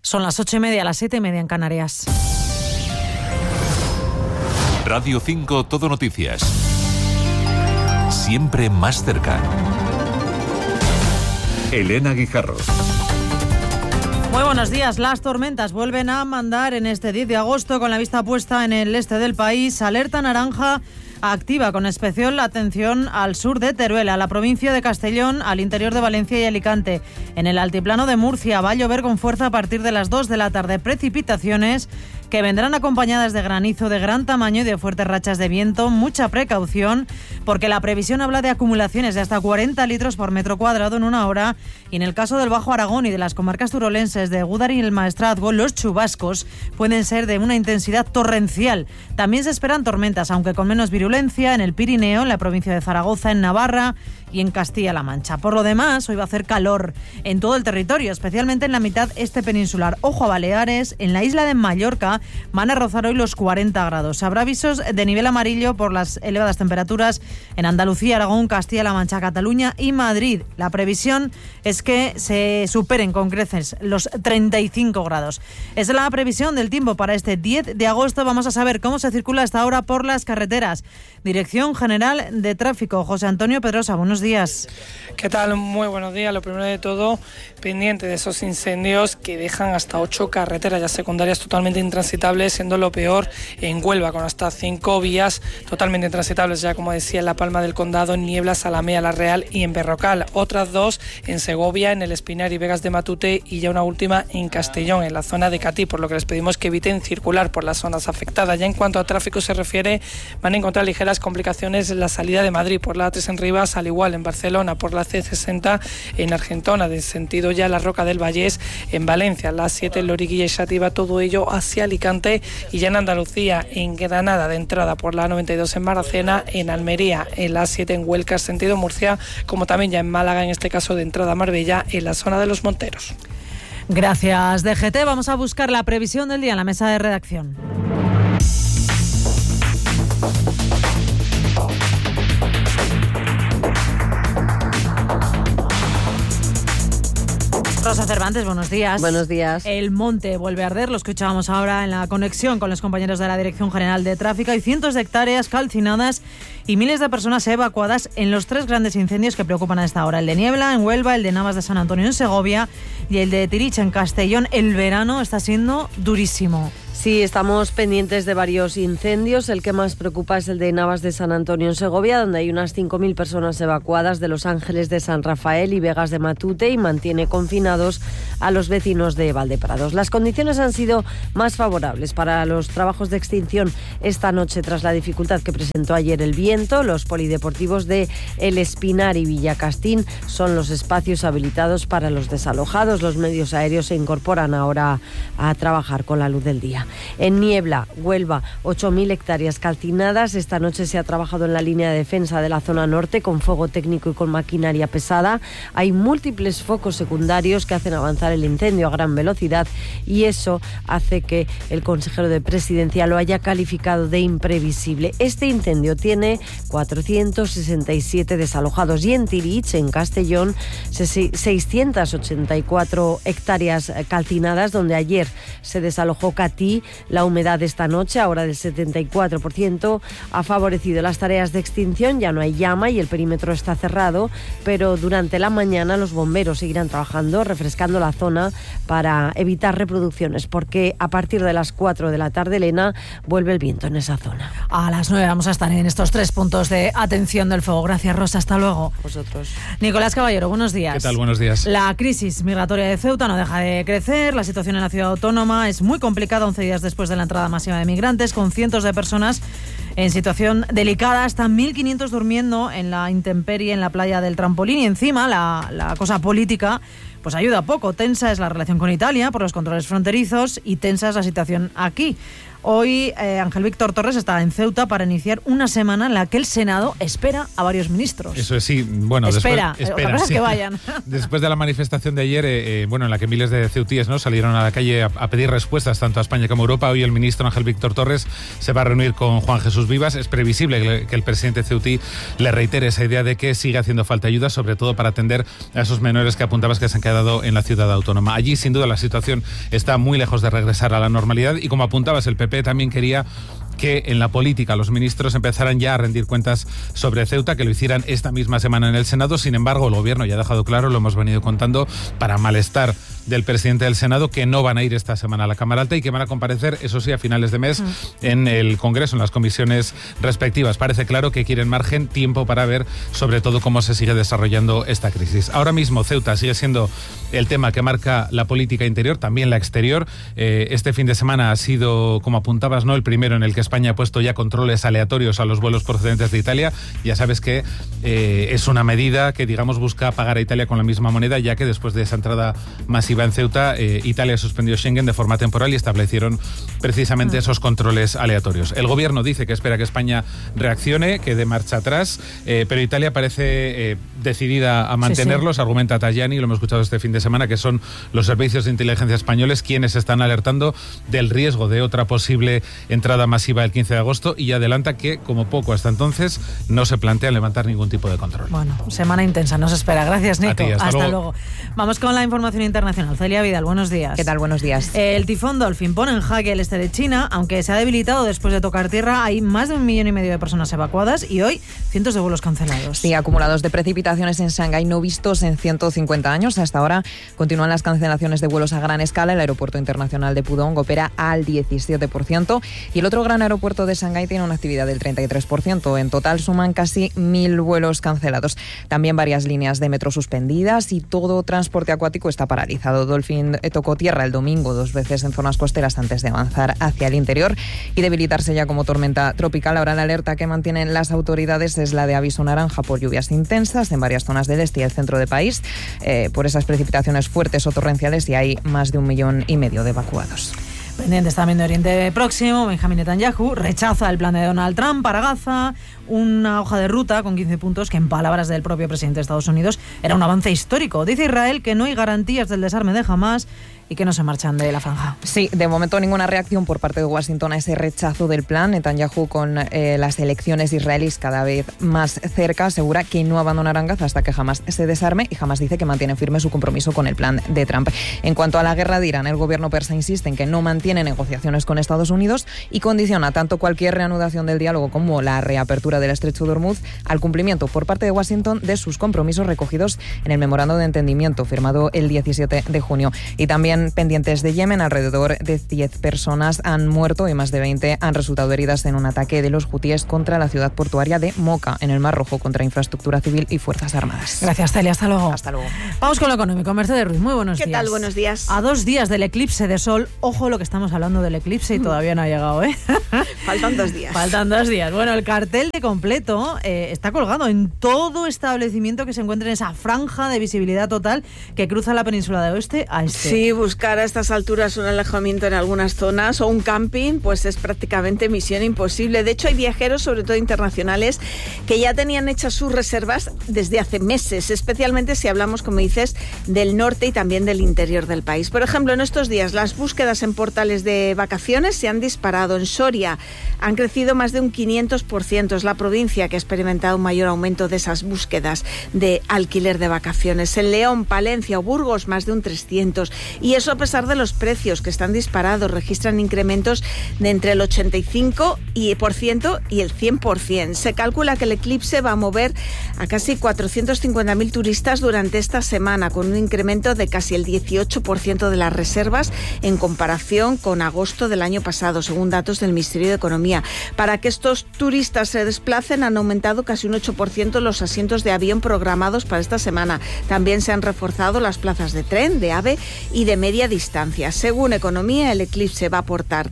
Son las 8:30, las 7:30 en Canarias. Radio 5 Todo Noticias. Siempre más cerca. Elena Guijarro. Muy buenos días. Las tormentas vuelven a mandar en este 10 de agosto con la vista puesta en el este del país. Alerta naranja activa con especial atención al sur de Teruel, a la provincia de Castellón, al interior de Valencia y Alicante. En el altiplano de Murcia va a llover con fuerza a partir de las 2 de la tarde. Precipitaciones que vendrán acompañadas de granizo de gran tamaño y de fuertes rachas de viento. Mucha precaución porque la previsión habla de acumulaciones de hasta 40 litros por metro cuadrado en una hora. Y en el caso del Bajo Aragón y de las comarcas turolenses de Gúdar y el Maestrazgo, los chubascos pueden ser de una intensidad torrencial. También se esperan tormentas, aunque con menos virulencia, en el Pirineo, en la provincia de Zaragoza, en Navarra y en Castilla-La Mancha. Por lo demás, hoy va a hacer calor en todo el territorio, especialmente en la mitad este peninsular. Ojo a Baleares, en la isla de Mallorca van a rozar hoy los 40 grados. Habrá avisos de nivel amarillo por las elevadas temperaturas en Andalucía, Aragón, Castilla-La Mancha, Cataluña y Madrid. La previsión es que se superen con creces los 35 grados. Es la previsión del tiempo para este 10 de agosto. Vamos a saber cómo se circula hasta ahora por las carreteras. Dirección General de Tráfico, José Antonio Pedrosa, buenos días. ¿Qué tal? Muy buenos días. Lo primero de todo, pendiente de esos incendios que dejan hasta 8 carreteras ya secundarias totalmente intransitables, siendo lo peor en Huelva, con hasta 5 vías totalmente intransitables, ya como decía, en La Palma del Condado, en Niebla, Salamea, La Real y en Berrocal. Otras 2 en Segovia, en el Espinar y Vegas de Matute, y ya una última en Castellón, en la zona de Catí, por lo que les pedimos que eviten circular por las zonas afectadas. Ya en cuanto a tráfico se refiere, van a encontrar ligeras complicaciones en la salida de Madrid por la A3 en Rivas, al igual en Barcelona por la C60, en Argentona, de sentido ya la Roca del Vallés, en Valencia, la A7 en Loriguilla y Xàtiva, todo ello hacia Alicante, y ya en Andalucía, en Granada, de entrada por la A92 en Maracena, en Almería, en la A7 en Huelca, sentido Murcia, como también ya en Málaga, en este caso de entrada a Marbella, en la zona de Los Monteros. Gracias, DGT. Vamos a buscar la previsión del día en la mesa de redacción. Rosa Cervantes, buenos días. Buenos días. El monte vuelve a arder, lo escuchábamos ahora en la conexión con los compañeros de la Dirección General de Tráfico. Hay cientos de hectáreas calcinadas y miles de personas evacuadas en los 3 grandes incendios que preocupan a esta hora. El de Niebla en Huelva, el de Navas de San Antonio en Segovia y el de Tirich en Castellón. El verano está siendo durísimo. Sí, estamos pendientes de varios incendios. El que más preocupa es el de Navas de San Antonio en Segovia, donde hay unas 5.000 personas evacuadas de Los Ángeles de San Rafael y Vegas de Matute, y mantiene confinados a los vecinos de Valdeprados. Las condiciones han sido más favorables para los trabajos de extinción esta noche tras la dificultad que presentó ayer el viento. Los polideportivos de El Espinar y Villacastín son los espacios habilitados para los desalojados. Los medios aéreos se incorporan ahora a trabajar con la luz del día. En Niebla, Huelva, 8.000 hectáreas calcinadas. Esta noche se ha trabajado en la línea de defensa de la zona norte con fuego técnico y con maquinaria pesada. Hay múltiples focos secundarios que hacen avanzar el incendio a gran velocidad, y eso hace que el consejero de Presidencia lo haya calificado de imprevisible. Este incendio tiene 467 desalojados, y en Tirich, en Castellón, 684 hectáreas calcinadas, donde ayer se desalojó Catí. La humedad esta noche, ahora del 74%, ha favorecido las tareas de extinción. Ya no hay llama y el perímetro está cerrado, pero durante la mañana los bomberos seguirán trabajando, refrescando la zona para evitar reproducciones, porque a partir de las 4 de la tarde, Elena, vuelve el viento en esa zona. A las 9 vamos a estar en estos 3 puntos de atención del fuego. Gracias, Rosa. Hasta luego. Vosotros. Nicolás Caballero, buenos días. ¿Qué tal? Buenos días. La crisis migratoria de Ceuta no deja de crecer. La situación en la ciudad autónoma es muy complicada 11 días después de la entrada masiva de migrantes, con cientos de personas en situación delicada, hasta 1.500 durmiendo en la intemperie en la playa del Trampolín. Y encima la cosa política pues ayuda poco. Tensa es la relación con Italia por los controles fronterizos y tensa es la situación aquí. Hoy Ángel Víctor Torres está en Ceuta para iniciar una semana en la que el Senado espera a varios ministros. Eso es, sí. Bueno, espera, otra cosa es sí. que vayan. Después de la manifestación de ayer, en la que miles de ceutíes salieron a la calle a pedir respuestas tanto a España como a Europa, hoy el ministro Ángel Víctor Torres se va a reunir con Juan Jesús Vivas. Es previsible que el presidente ceutí le reitere esa idea de que sigue haciendo falta ayuda, sobre todo para atender a esos menores que apuntabas que se han quedado ha dado en la ciudad autónoma. Allí, sin duda, la situación está muy lejos de regresar a la normalidad y, como apuntabas, el PP también quería que en la política los ministros empezaran ya a rendir cuentas sobre Ceuta, que lo hicieran esta misma semana en el Senado. Sin embargo, el Gobierno ya ha dejado claro, lo hemos venido contando, para malestar del presidente del Senado, que no van a ir esta semana a la Cámara Alta y que van a comparecer, eso sí, a finales de mes en el Congreso, en las comisiones respectivas. Parece claro que quieren margen, tiempo para ver sobre todo cómo se sigue desarrollando esta crisis. Ahora mismo Ceuta sigue siendo el tema que marca la política interior, también la exterior. Este fin de semana ha sido, como apuntabas, ¿no?, el primero en el que España ha puesto ya controles aleatorios a los vuelos procedentes de Italia. Ya sabes que es una medida que, digamos, busca pagar a Italia con la misma moneda, ya que después de esa entrada masiva en Ceuta, Italia suspendió Schengen de forma temporal y establecieron precisamente esos controles aleatorios. El Gobierno dice que espera que España reaccione, que dé marcha atrás, pero Italia parece decidida a mantenerlos. Sí. Argumenta Tajani, lo hemos escuchado este fin de semana, que son los servicios de inteligencia españoles quienes están alertando del riesgo de otra posible entrada masiva el 15 de agosto y adelanta que, como poco hasta entonces, no se plantean levantar ningún tipo de control. Bueno, semana intensa, nos espera. Gracias, Nico. A ti, hasta luego. Vamos con la información internacional. Celia Vidal, buenos días. ¿Qué tal? Buenos días. El tifón Dolphin pone en jaque el este de China, aunque se ha debilitado después de tocar tierra. Hay más de 1,5 millones de personas evacuadas y hoy cientos de vuelos cancelados. Sí, acumulados de precipitaciones en Shanghái no vistos en 150 años. Hasta ahora continúan las cancelaciones de vuelos a gran escala. El aeropuerto internacional de Pudong opera al 17% y el otro gran aeropuerto de Shanghái tiene una actividad del 33%. En total suman casi 1.000 vuelos cancelados. También varias líneas de metro suspendidas y todo transporte acuático está paralizado. Dolphin tocó tierra el domingo 2 veces en zonas costeras antes de avanzar hacia el interior y debilitarse ya como tormenta tropical. Ahora la alerta que mantienen las autoridades es la de aviso naranja por lluvias intensas en varias zonas del este y el centro del país, por esas precipitaciones fuertes o torrenciales, y hay más de 1,5 millones de evacuados. Pendientes también de Oriente Próximo, Benjamin Netanyahu rechaza el plan de Donald Trump para Gaza, una hoja de ruta con 15 puntos que, en palabras del propio presidente de Estados Unidos, era un avance histórico. Dice Israel que no hay garantías del desarme de Hamás y que no se marchan de la franja. Sí, de momento ninguna reacción por parte de Washington a ese rechazo del plan. Netanyahu, con las elecciones israelíes cada vez más cerca, asegura que no abandonarán Gaza hasta que Hamás se desarme, y Hamás dice que mantiene firme su compromiso con el plan de Trump. En cuanto a la guerra de Irán, el gobierno persa insiste en que no mantiene negociaciones con Estados Unidos y condiciona tanto cualquier reanudación del diálogo como la reapertura del estrecho de Hormuz al cumplimiento por parte de Washington de sus compromisos recogidos en el memorando de entendimiento firmado el 17 de junio. Y también pendientes de Yemen, alrededor de 10 personas han muerto y más de 20 han resultado heridas en un ataque de los hutíes contra la ciudad portuaria de Moca, en el Mar Rojo, contra infraestructura civil y fuerzas armadas. Gracias, Celia. Hasta luego. Hasta luego. Vamos con lo económico. Mercedes Ruiz, muy buenos días. ¿Qué tal? Buenos días. A 2 días del eclipse de sol, ojo lo que estamos hablando del eclipse y todavía no ha llegado, ¿eh? Faltan 2 días. Faltan 2 días. Bueno, el cartel de completo está colgado en todo establecimiento que se encuentre en esa franja de visibilidad total que cruza la península de oeste a este. Sí, buscar a estas alturas un alojamiento en algunas zonas o un camping, pues es prácticamente misión imposible. De hecho, hay viajeros, sobre todo internacionales, que ya tenían hechas sus reservas desde hace meses, especialmente si hablamos, como dices, del norte y también del interior del país. Por ejemplo, en estos días las búsquedas en portales de vacaciones se han disparado. En Soria han crecido más de un 500%. Es la provincia que ha experimentado un mayor aumento de esas búsquedas de alquiler de vacaciones. En León, Palencia o Burgos, más de un 300%. Y eso a pesar de los precios que están disparados. Registran incrementos de entre el 85% y el 100%. Se calcula que el eclipse va a mover a casi 450.000 turistas durante esta semana, con un incremento de casi el 18% de las reservas en comparación con agosto del año pasado, según datos del Ministerio de Economía. Para que estos turistas se desplacen, han aumentado casi un 8% los asientos de avión programados para esta semana. También se han reforzado las plazas de tren, de AVE y de media distancia. Según Economía, el eclipse va a aportar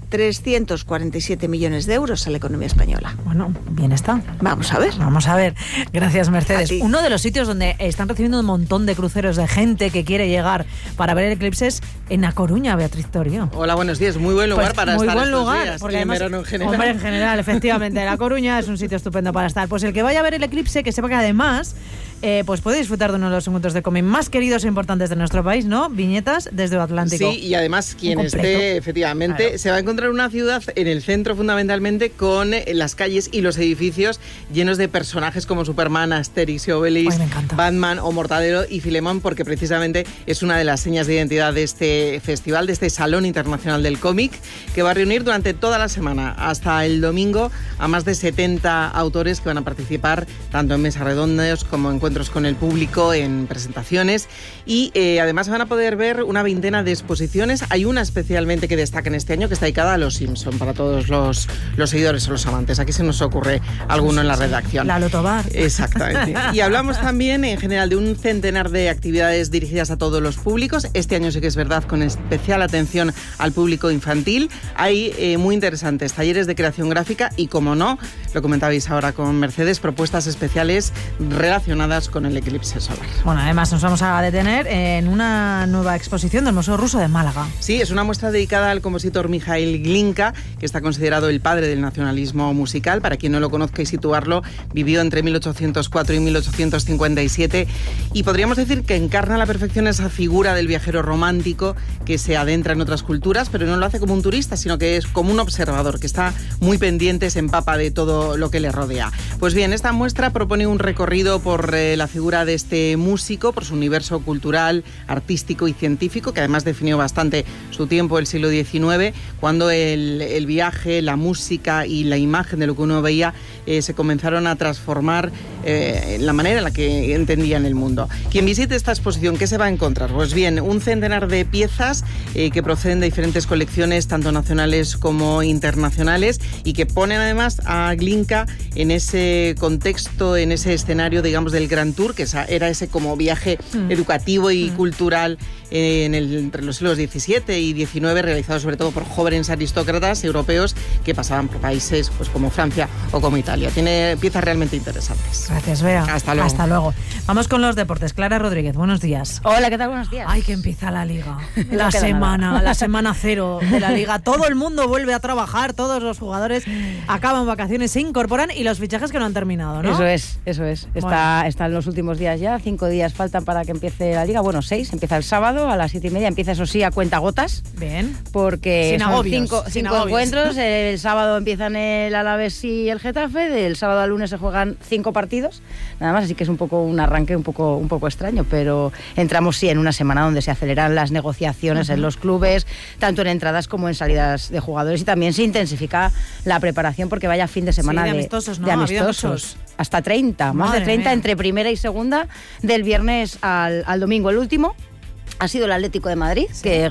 347 millones de euros a la economía española. Bueno, bien está. Vamos a ver. Vamos a ver. Gracias, Mercedes. Uno de los sitios donde están recibiendo un montón de cruceros de gente que quiere llegar para ver el eclipse es en A Coruña, Beatriz Torio. Hola, buenos días. Muy buen lugar para estar estos días. Porque y además, en verano en general. Hombre, en general, efectivamente. La Coruña es un sitio estupendo para estar. Pues el que vaya a ver el eclipse, que sepa que además pues puede disfrutar de uno de los encuentros de cómic más queridos e importantes de nuestro país, ¿no? Viñetas desde el Atlántico. Sí, y además quien esté, efectivamente, claro, se va a encontrar una ciudad en el centro fundamentalmente con las calles y los edificios llenos de personajes como Superman, Asterix y Obelix, Batman o Mortadelo y Filemón, porque precisamente es una de las señas de identidad de este festival, de este Salón Internacional del Cómic, que va a reunir durante toda la semana hasta el domingo a más de 70 autores que van a participar tanto en mesas redondas como encuentros con el público, en presentaciones, y además van a poder ver una veintena de exposiciones. Hay una especialmente que destaca en este año, que está dedicada a los Simpson, para todos los seguidores o los amantes. Aquí se nos ocurre alguno en la redacción. La Lotobar. Exactamente. Y hablamos también en general de un centenar de actividades dirigidas a todos los públicos. Este año sí que es verdad, con especial atención al público infantil. Hay muy interesantes talleres de creación gráfica y, como no, lo comentabais ahora con Mercedes, propuestas especiales relacionadas con el eclipse solar. Bueno, además nos vamos a detener en una nueva exposición del Museo Ruso de Málaga. Sí, es una muestra dedicada al compositor Mikhail Glinka, que está considerado el padre del nacionalismo musical. Para quien no lo conozca y situarlo, vivió entre 1804 y 1857 y podríamos decir que encarna a la perfección esa figura del viajero romántico que se adentra en otras culturas, pero no lo hace como un turista, sino que es como un observador que está muy pendiente, se empapa de todo lo que le rodea. Pues bien, esta muestra propone un recorrido por la figura de este músico, por su universo cultural, artístico y científico, que además definió bastante su tiempo, el siglo XIX, cuando el viaje, la música y la imagen de lo que uno veía se comenzaron a transformar en la manera en la que entendían el mundo. Quien visite esta exposición, ¿qué se va a encontrar? Pues bien, un centenar de piezas que proceden de diferentes colecciones, tanto nacionales como internacionales, y que ponen además a Glinka en ese contexto, en ese escenario, digamos, del Grand Tour, que era ese como viaje educativo y cultural entre los siglos XVII y XIX, realizado sobre todo por jóvenes aristócratas europeos que pasaban por países pues como Francia o como Italia. Tiene piezas realmente interesantes. Gracias, Bea. Hasta luego. Hasta luego. Vamos con los deportes. Clara Rodríguez, buenos días. Hola, ¿qué tal? Buenos días. Ay, que empieza la Liga. La semana cero de la Liga. Todo el mundo vuelve a trabajar, todos los jugadores acaban vacaciones, se incorporan y los fichajes que no han terminado, ¿no? Eso es. Están los últimos días ya, 5 días faltan para que empiece la Liga. Bueno, 6, empieza el sábado a las 7:30, empieza eso sí a cuentagotas. Bien. Porque sin son agobios, 5 encuentros, el sábado empiezan el Alavés y el Getafe, del sábado al lunes se juegan 5 partidos, nada más, así que es un poco un arranque un poco extraño, pero entramos sí en una semana donde se aceleran las negociaciones en los clubes, tanto en entradas como en salidas de jugadores, y también se intensifica la preparación porque vaya fin de semana de amistosos, ¿no? de amistosos. Hasta 30, más de 30 entre primera y segunda, del viernes al domingo. El último ha sido el Atlético de Madrid, que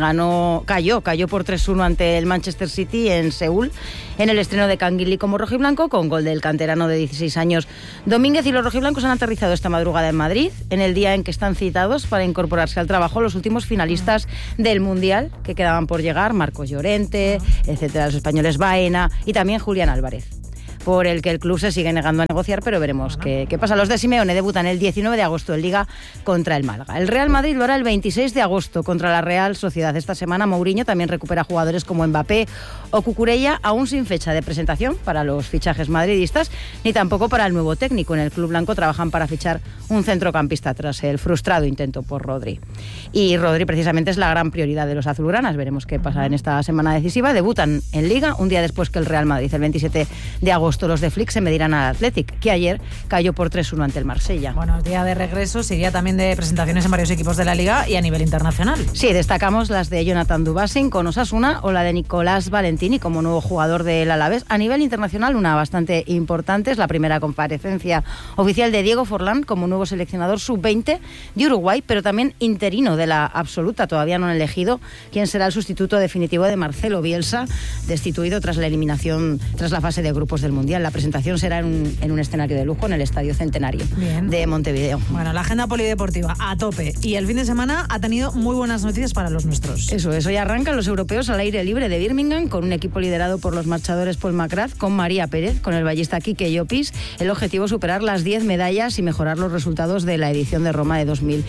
cayó por 3-1 ante el Manchester City en Seúl, en el estreno de Canguilí como rojiblanco, con gol del canterano de 16 años Domínguez, y los rojiblancos han aterrizado esta madrugada en Madrid, en el día en que están citados para incorporarse al trabajo los últimos finalistas del Mundial, que quedaban por llegar: Marcos Llorente, etcétera, los españoles Baena y también Julián Álvarez, por el que el club se sigue negando a negociar, pero veremos qué pasa. Los de Simeone debutan el 19 de agosto en Liga contra el Málaga. El Real Madrid lo hará el 26 de agosto contra la Real Sociedad. Esta semana Mourinho también recupera jugadores como Mbappé o Cucurella, aún sin fecha de presentación para los fichajes madridistas, ni tampoco para el nuevo técnico. En el club blanco trabajan para fichar un centrocampista tras el frustrado intento por Rodri. Y Rodri precisamente es la gran prioridad de los azulgranas. Veremos qué pasa en esta semana decisiva. Debutan en Liga un día después que el Real Madrid, el 27 de agosto. Los de Flick se medirán al Athletic, que ayer cayó por 3-1 ante el Marsella. Bueno, día de regreso, seguía también de presentaciones en varios equipos de la Liga y a nivel internacional. Sí, destacamos las de Jonathan Dubassin con Osasuna o la de Nicolás Valentini como nuevo jugador del Alavés. A nivel internacional, una bastante importante es la primera comparecencia oficial de Diego Forlán como nuevo seleccionador sub-20 de Uruguay, pero también interino de la absoluta. Todavía no han elegido quién será el sustituto definitivo de Marcelo Bielsa, destituido tras la eliminación, tras la fase de grupos del Mundial. La presentación será en un escenario de lujo en el Estadio Centenario de Montevideo. Bueno, la agenda polideportiva a tope, y el fin de semana ha tenido muy buenas noticias para los nuestros. Eso, hoy arrancan los europeos al aire libre de Birmingham con un equipo liderado por los marchadores Paul McGrath, con María Pérez, con el ballista Quique Llopis. El objetivo es superar las 10 medallas y mejorar los resultados de la edición de Roma de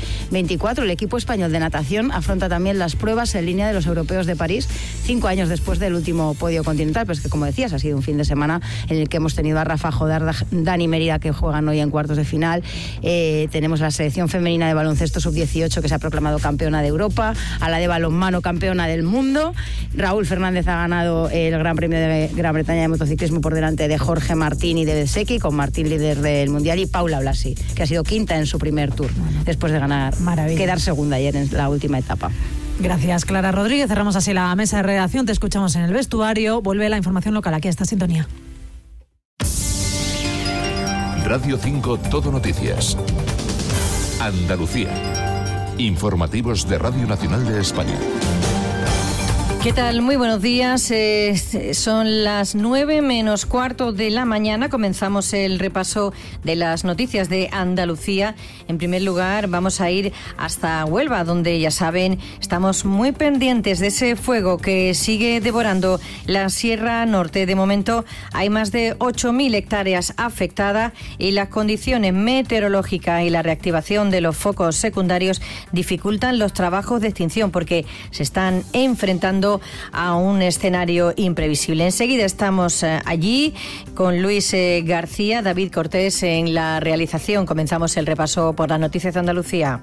2024. El equipo español de natación afronta también las pruebas en línea de los europeos de París, 5 años después del último podio continental, pues que, como decías, ha sido un fin de semana en en el que hemos tenido a Rafa Jodar, Dani Mérida, que juegan hoy en cuartos de final. Tenemos a la selección femenina de baloncesto sub-18, que se ha proclamado campeona de Europa, a la de balonmano campeona del mundo. Raúl Fernández ha ganado el Gran Premio de Gran Bretaña de motociclismo por delante de Jorge Martín y de Bezzecchi, con Martín líder del Mundial, y Paula Blasi, que ha sido quinta en su primer tour, después de ganar, quedar segunda ayer en la última etapa. Gracias, Clara Rodríguez. Cerramos así la mesa de redacción. Te escuchamos en el vestuario. Vuelve la información local aquí a esta sintonía. Radio 5 Todo Noticias. Andalucía. Informativos de Radio Nacional de España. ¿Qué tal? Muy buenos días. Son las 9 menos cuarto de la mañana. Comenzamos el repaso de las noticias de Andalucía. En primer lugar, vamos a ir hasta Huelva, donde, ya saben, estamos muy pendientes de ese fuego que sigue devorando la Sierra Norte. De momento hay más de 8.000 hectáreas afectadas y las condiciones meteorológicas y la reactivación de los focos secundarios dificultan los trabajos de extinción, porque se están enfrentando a un escenario imprevisible. Enseguida estamos allí con Luis García, David Cortés en la realización. Comenzamos el repaso por las noticias de Andalucía.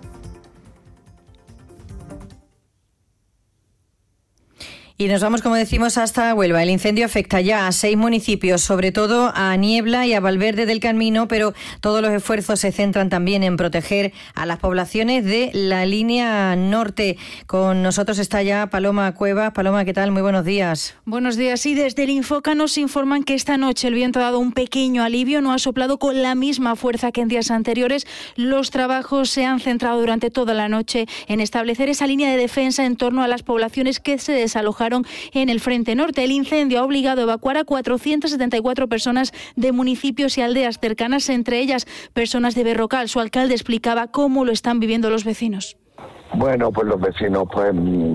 Y nos vamos, como decimos, hasta Huelva. El incendio afecta ya a 6 municipios, sobre todo a Niebla y a Valverde del Camino, pero todos los esfuerzos se centran también en proteger a las poblaciones de la línea norte. Con nosotros está ya Paloma Cuevas. Paloma, ¿qué tal? Muy buenos días. Buenos días. Sí, desde el Infoca nos informan que esta noche el viento ha dado un pequeño alivio, no ha soplado con la misma fuerza que en días anteriores. Los trabajos se han centrado durante toda la noche en establecer esa línea de defensa en torno a las poblaciones que se desalojaron en el frente norte. El incendio ha obligado a evacuar a 474 personas de municipios y aldeas cercanas, entre ellas personas de Berrocal. Su alcalde explicaba cómo lo están viviendo los vecinos. Bueno, pues los vecinos, pues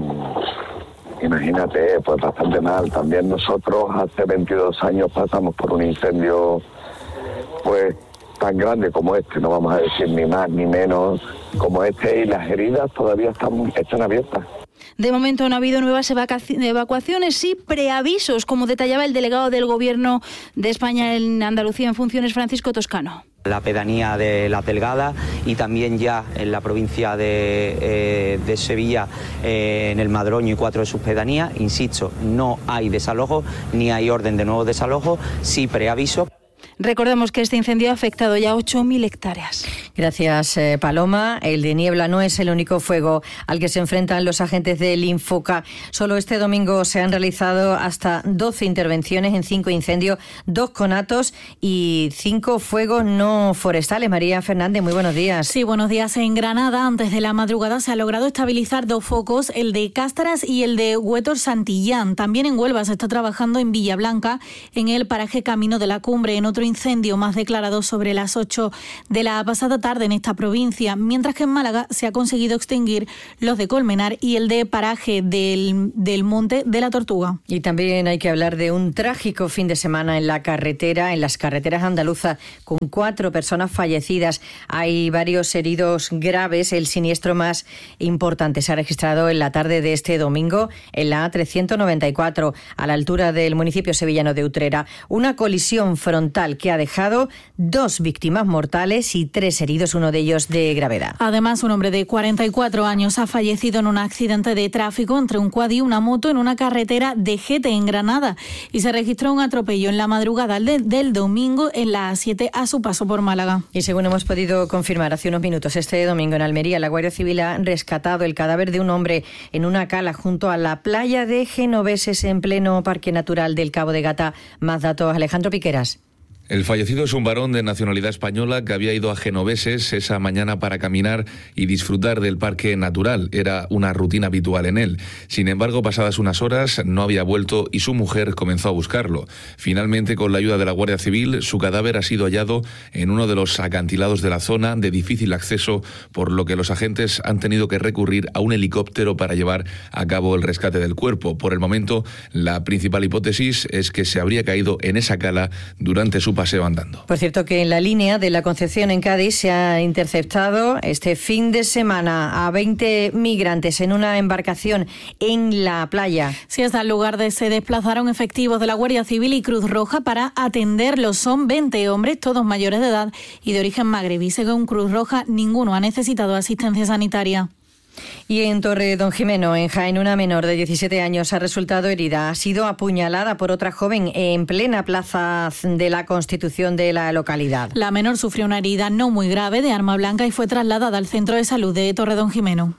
imagínate, pues bastante mal. También nosotros hace 22 años pasamos por un incendio pues tan grande como este, no vamos a decir ni más ni menos como este, y las heridas todavía están abiertas. De momento no ha habido nuevas evacuaciones, sí preavisos, como detallaba el delegado del Gobierno de España en Andalucía en funciones, Francisco Toscano. La pedanía de La Delgada y también ya en la provincia de Sevilla, en el Madroño y 4 de sus pedanías. Insisto, no hay desalojo ni hay orden de nuevo desalojo, sí preaviso. Recordemos que este incendio ha afectado ya 8.000 hectáreas. Gracias, Paloma. El de Niebla no es el único fuego al que se enfrentan los agentes del Infoca. Solo este domingo se han realizado hasta 12 intervenciones en 5 incendios, 2 conatos y 5 fuegos no forestales. María Fernández, muy buenos días. Sí, buenos días. En Granada, antes de la madrugada, se ha logrado estabilizar 2 focos, el de Cástaras y el de Huetor Santillán. También en Huelva se está trabajando en Villablanca, en el paraje Camino de la Cumbre, en otro incendio más declarado sobre las 8 de la pasada tarde en esta provincia, mientras que en Málaga se ha conseguido extinguir los de Colmenar y el de paraje del Monte de la Tortuga. Y también hay que hablar de un trágico fin de semana en las carreteras andaluzas, con 4 personas fallecidas. Hay varios heridos graves. El siniestro más importante se ha registrado en la tarde de este domingo en la A394, a la altura del municipio sevillano de Utrera. Una colisión frontal que ha dejado 2 víctimas mortales y 3 heridos, uno de ellos de gravedad. Además, un hombre de 44 años ha fallecido en un accidente de tráfico entre un quad y una moto en una carretera de Gete, en Granada, y se registró un atropello en la madrugada del domingo en la A7 a su paso por Málaga. Y según hemos podido confirmar hace unos minutos, este domingo en Almería, la Guardia Civil ha rescatado el cadáver de un hombre en una cala junto a la playa de Genoveses, en pleno Parque Natural del Cabo de Gata. Más datos, Alejandro Piqueras. El fallecido es un varón de nacionalidad española que había ido a Genoveses esa mañana para caminar y disfrutar del parque natural. Era una rutina habitual en él. Sin embargo, pasadas unas horas no había vuelto y su mujer comenzó a buscarlo. Finalmente, con la ayuda de la Guardia Civil, su cadáver ha sido hallado en uno de los acantilados de la zona, de difícil acceso, por lo que los agentes han tenido que recurrir a un helicóptero para llevar a cabo el rescate del cuerpo. Por el momento, la principal hipótesis es que se habría caído en esa cala durante su paseo andando. Por cierto, que en la línea de la Concepción en Cádiz se ha interceptado este fin de semana a 20 migrantes en una embarcación en la playa. Sí, hasta el lugar se desplazaron efectivos de la Guardia Civil y Cruz Roja para atenderlos. Son 20 hombres, todos mayores de edad y de origen magrebí. Según Cruz Roja, ninguno ha necesitado asistencia sanitaria. Y en Torre Don Jimeno, en Jaén, una menor de 17 años ha resultado herida. Ha sido apuñalada por otra joven en plena plaza de la Constitución de la localidad. La menor sufrió una herida no muy grave de arma blanca y fue trasladada al centro de salud de Torre Don Jimeno.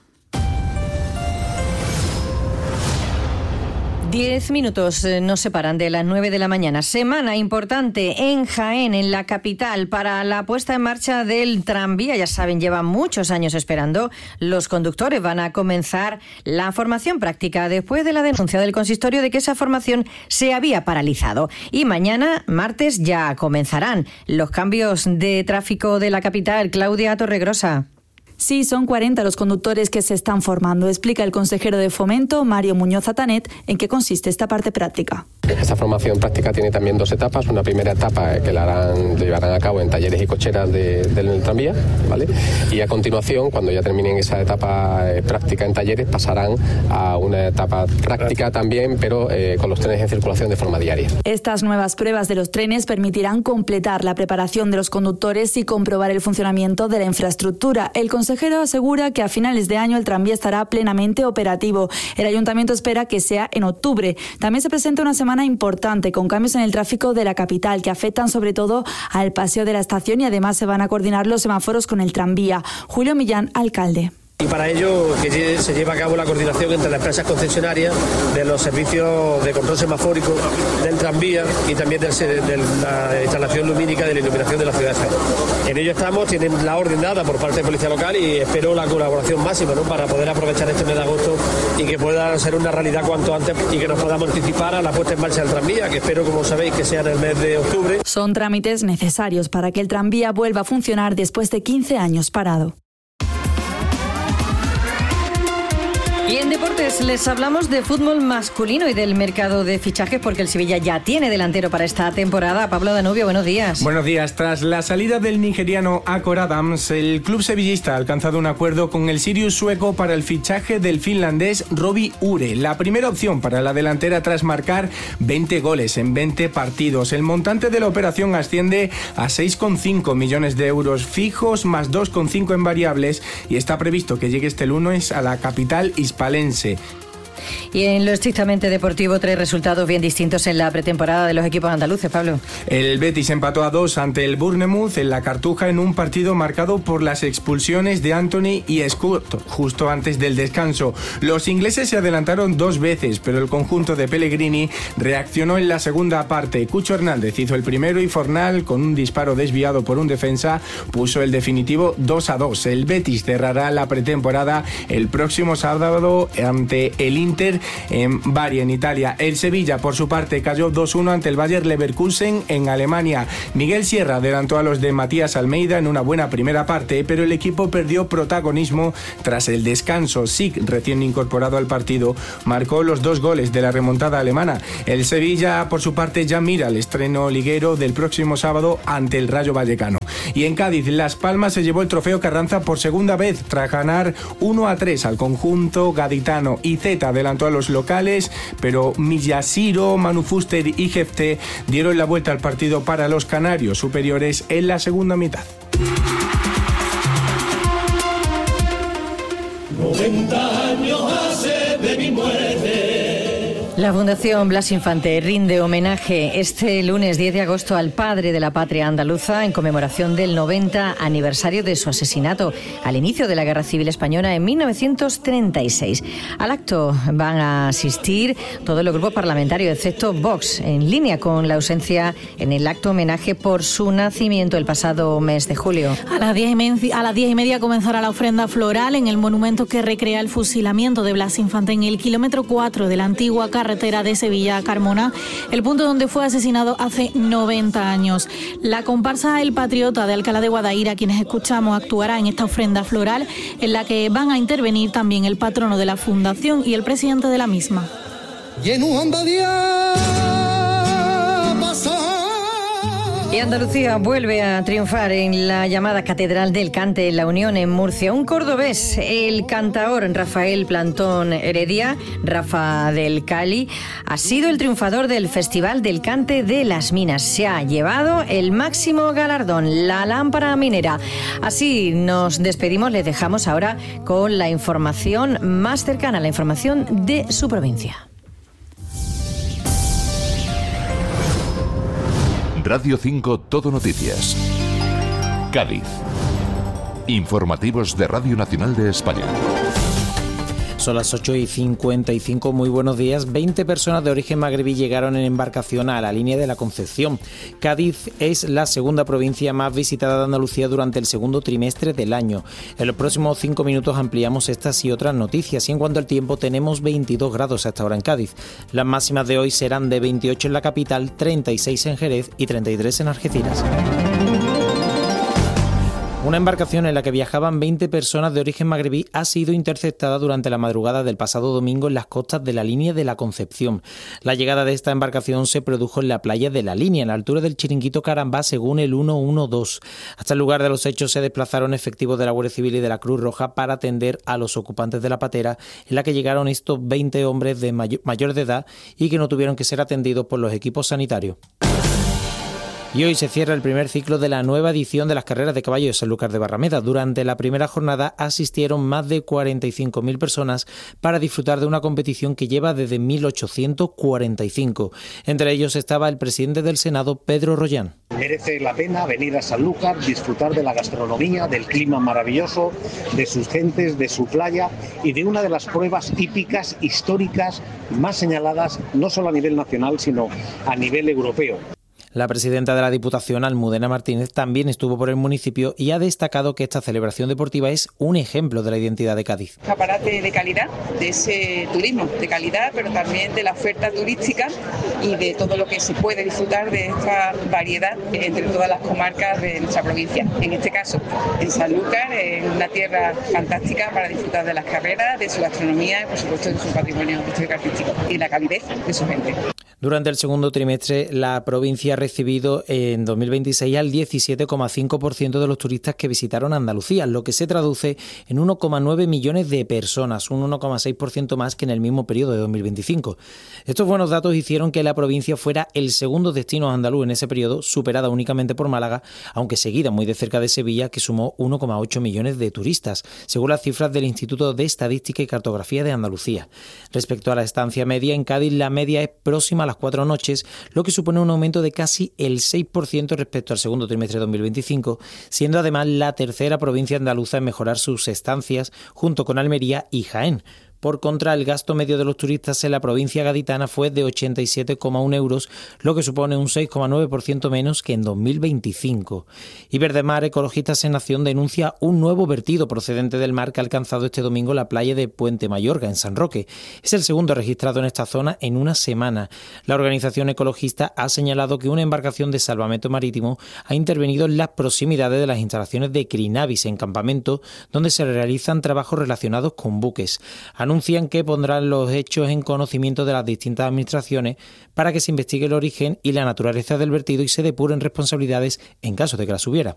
10 minutos nos separan de las 9 de la mañana. Semana importante en Jaén, en la capital, para la puesta en marcha del tranvía. Ya saben, llevan muchos años esperando. Los conductores van a comenzar la formación práctica después de la denuncia del consistorio de que esa formación se había paralizado. Y mañana, martes, ya comenzarán los cambios de tráfico de la capital. Claudia Torregrosa. Sí, son 40 los conductores que se están formando. Explica el consejero de Fomento, Mario Muñoz Atanet, en qué consiste esta parte práctica. Esta formación práctica tiene también 2 etapas. Una primera etapa que la llevarán a cabo en talleres y cocheras del tranvía, ¿vale? Y a continuación, cuando ya terminen esa etapa práctica en talleres, pasarán a una etapa práctica también, pero con los trenes en circulación de forma diaria. Estas nuevas pruebas de los trenes permitirán completar la preparación de los conductores y comprobar el funcionamiento de la infraestructura. El consejero asegura que a finales de año el tranvía estará plenamente operativo. El ayuntamiento espera que sea en octubre. También se presenta una semana importante con cambios en el tráfico de la capital que afectan sobre todo al paseo de la estación y además se van a coordinar los semáforos con el tranvía. Julio Millán, alcalde. Y para ello que se lleva a cabo la coordinación entre las empresas concesionarias de los servicios de control semafórico del tranvía y también de la instalación lumínica de la iluminación de la ciudad de Jaén. En ello estamos, tienen la orden dada por parte de Policía Local y espero la colaboración máxima, ¿no?, para poder aprovechar este mes de agosto y que pueda ser una realidad cuanto antes y que nos podamos anticipar a la puesta en marcha del tranvía, que espero, como sabéis, que sea en el mes de octubre. Son trámites necesarios para que el tranvía vuelva a funcionar después de 15 años parado. Y en deportes les hablamos de fútbol masculino y del mercado de fichajes porque el Sevilla ya tiene delantero para esta temporada. Pablo Danubio, buenos días. Buenos días. Tras la salida del nigeriano Akor Adams, el club sevillista ha alcanzado un acuerdo con el Sirius sueco para el fichaje del finlandés Robbie Ure, la primera opción para la delantera tras marcar 20 goles en 20 partidos. El montante de la operación asciende a 6,5 millones de euros fijos más 2,5 en variables y está previsto que llegue este lunes a la capital hispalense. Y en lo estrictamente deportivo, 3 resultados bien distintos en la pretemporada de los equipos andaluces, Pablo. El Betis empató a 2 ante el Bournemouth en la Cartuja en un partido marcado por las expulsiones de Anthony y Scott justo antes del descanso. Los ingleses se adelantaron 2 veces, pero el conjunto de Pellegrini reaccionó en la segunda parte. Cucho Hernández hizo el primero y Fornal, con un disparo desviado por un defensa, puso el definitivo 2-2. El Betis cerrará la pretemporada el próximo sábado ante el Inter en Bari, en Italia. El Sevilla, por su parte, cayó 2-1 ante el Bayer Leverkusen en Alemania. Miguel Sierra adelantó a los de Matías Almeida en una buena primera parte, pero el equipo perdió protagonismo tras el descanso. Sig, recién incorporado al partido, marcó los 2 goles de la remontada alemana. El Sevilla, por su parte, ya mira el estreno liguero del próximo sábado ante el Rayo Vallecano. Y en Cádiz, Las Palmas se llevó el trofeo Carranza por segunda vez tras ganar 1-3 al conjunto gaditano. IZ adelantó a los locales, pero Millasiro, Manu Fuster y Jefte dieron la vuelta al partido para los canarios superiores en la segunda mitad. 90 años hace de mi muerte. La Fundación Blas Infante rinde homenaje este lunes 10 de agosto al padre de la patria andaluza en conmemoración del 90 aniversario de su asesinato al inicio de la Guerra Civil Española en 1936. Al acto van a asistir todos los grupos parlamentarios, excepto Vox, en línea con la ausencia en el acto homenaje por su nacimiento el pasado mes de julio. A las 10:30 comenzará la ofrenda floral en el monumento que recrea el fusilamiento de Blas Infante en el kilómetro 4 de la antigua carretera de Sevilla a Carmona, el punto donde fue asesinado hace 90 años. La comparsa El Patriota de Alcalá de Guadaira, quienes escuchamos, actuará en esta ofrenda floral en la que van a intervenir también el patrono de la fundación y el presidente de la misma. Y Andalucía vuelve a triunfar en la llamada Catedral del Cante en La Unión, en Murcia. Un cordobés, el cantaor Rafael Plantón Heredia, Rafa del Cali, ha sido el triunfador del Festival del Cante de las Minas. Se ha llevado el máximo galardón, la lámpara minera. Así nos despedimos, les dejamos ahora con la información más cercana, la información de su provincia. Radio 5 Todo Noticias. Cádiz. Informativos de Radio Nacional de España. Son las 8:55, muy buenos días. 20 personas de origen magrebí llegaron en embarcación a la línea de la Concepción. Cádiz es la segunda provincia más visitada de Andalucía durante el segundo trimestre del año. En los próximos 5 minutos ampliamos estas y otras noticias. Y en cuanto al tiempo, tenemos 22 grados hasta ahora en Cádiz. Las máximas de hoy serán de 28 en la capital, 36 en Jerez y 33 en Algeciras. Una embarcación en la que viajaban 20 personas de origen magrebí ha sido interceptada durante la madrugada del pasado domingo en las costas de la línea de la Concepción. La llegada de esta embarcación se produjo en la playa de la línea, en la altura del Chiringuito Carambá, según el 112. Hasta el lugar de los hechos se desplazaron efectivos de la Guardia Civil y de la Cruz Roja para atender a los ocupantes de la patera, en la que llegaron estos 20 hombres de mayor de edad y que no tuvieron que ser atendidos por los equipos sanitarios. Y hoy se cierra el primer ciclo de la nueva edición de las carreras de caballo de Sanlúcar de Barrameda. Durante la primera jornada asistieron más de 45.000 personas para disfrutar de una competición que lleva desde 1845. Entre ellos estaba el presidente del Senado, Pedro Rollán. Merece la pena venir a Sanlúcar, disfrutar de la gastronomía, del clima maravilloso, de sus gentes, de su playa y de una de las pruebas hípicas históricas más señaladas, no solo a nivel nacional, sino a nivel europeo. La presidenta de la Diputación, Almudena Martínez, también estuvo por el municipio y ha destacado que esta celebración deportiva es un ejemplo de la identidad de Cádiz. Escaparate de calidad, de ese turismo de calidad, pero también de la oferta turística y de todo lo que se puede disfrutar de esta variedad entre todas las comarcas de nuestra provincia. En este caso, en Sanlúcar, en una tierra fantástica para disfrutar de las carreras, de su gastronomía y, por supuesto, de su patrimonio histórico artístico y la calidez de su gente. Durante el segundo trimestre, la provincia ha recibido en 2026 al 17,5% de los turistas que visitaron Andalucía, lo que se traduce en 1,9 millones de personas, un 1,6% más que en el mismo periodo de 2025. Estos buenos datos hicieron que la provincia fuera el segundo destino andaluz en ese periodo, superada únicamente por Málaga, aunque seguida muy de cerca de Sevilla, que sumó 1,8 millones de turistas, según las cifras del Instituto de Estadística y Cartografía de Andalucía. Respecto a la estancia media, en Cádiz la media es próxima a las 4 noches, lo que supone un aumento de casi el 6% respecto al segundo trimestre de 2025, siendo además la tercera provincia andaluza en mejorar sus estancias, junto con Almería y Jaén. Por contra, el gasto medio de los turistas en la provincia gaditana fue de 87,1 euros, lo que supone un 6,9% menos que en 2025. Y Verdemar, Ecologistas en Acción, denuncia un nuevo vertido procedente del mar que ha alcanzado este domingo la playa de Puente Mayorga, en San Roque. Es el segundo registrado en esta zona en una semana. La organización ecologista ha señalado que una embarcación de salvamento marítimo ha intervenido en las proximidades de las instalaciones de Crinavis, en campamento, donde se realizan trabajos relacionados con buques. Anuncian que pondrán los hechos en conocimiento de las distintas administraciones para que se investigue el origen y la naturaleza del vertido y se depuren responsabilidades en caso de que las hubiera.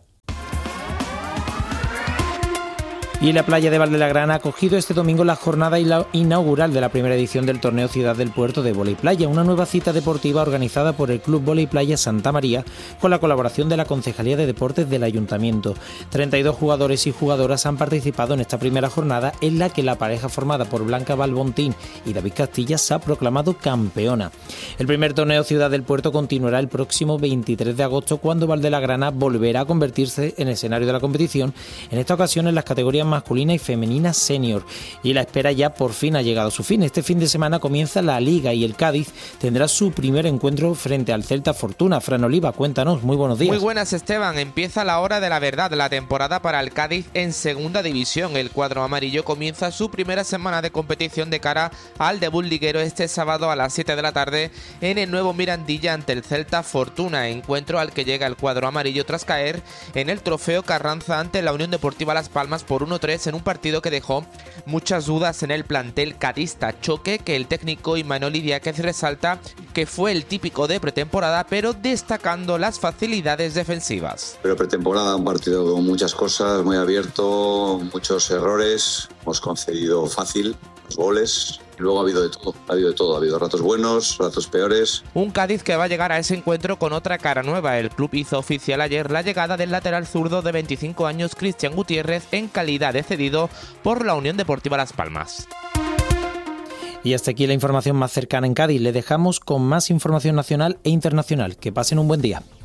Y la playa de Valdelagrana ha acogido este domingo la jornada inaugural de la primera edición del torneo Ciudad del Puerto de Vóley Playa, una nueva cita deportiva organizada por el Club Vóley Playa Santa María con la colaboración de la Concejalía de Deportes del Ayuntamiento. 32 jugadores y jugadoras han participado en esta primera jornada, en la que la pareja formada por Blanca Balbontín y David Castilla se ha proclamado campeona. El primer torneo Ciudad del Puerto continuará el próximo 23 de agosto, cuando Valdelagrana volverá a convertirse en escenario de la competición, en esta ocasión en las categorías masculina y femenina senior, y la espera ya por fin ha llegado a su fin. Este fin de semana comienza la Liga y el Cádiz tendrá su primer encuentro frente al Celta Fortuna. Fran Oliva, cuéntanos, muy buenos días. Muy buenas, Esteban. Empieza la hora de la verdad, la temporada para el Cádiz en segunda división. El cuadro amarillo comienza su primera semana de competición de cara al debut liguero este sábado a las 7 de la tarde en el nuevo Mirandilla ante el Celta Fortuna, encuentro al que llega el cuadro amarillo tras caer en el Trofeo Carranza ante la Unión Deportiva Las Palmas por 1 1-3 en un partido que dejó muchas dudas en el plantel cadista. Choque que el técnico Imanol Idiáquez resalta que fue el típico de pretemporada, pero destacando las facilidades defensivas. Pero pretemporada, un partido con muchas cosas, muy abierto, muchos errores, hemos concedido fácil los goles. Y luego ha habido de todo, ha habido ratos buenos, ratos peores. Un Cádiz que va a llegar a ese encuentro con otra cara nueva. El club hizo oficial ayer la llegada del lateral zurdo de 25 años Cristian Gutiérrez en calidad de cedido por la Unión Deportiva Las Palmas. Y hasta aquí la información más cercana en Cádiz. Le dejamos con más información nacional e internacional. Que pasen un buen día.